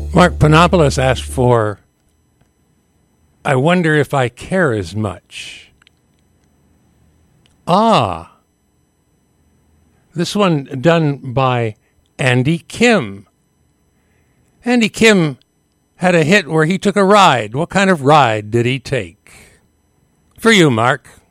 Mark Panopoulos asked for I Wonder If I Care As Much. This one done by Andy Kim. Andy Kim had a hit where he took a ride. What kind of ride did he take? For you, Mark.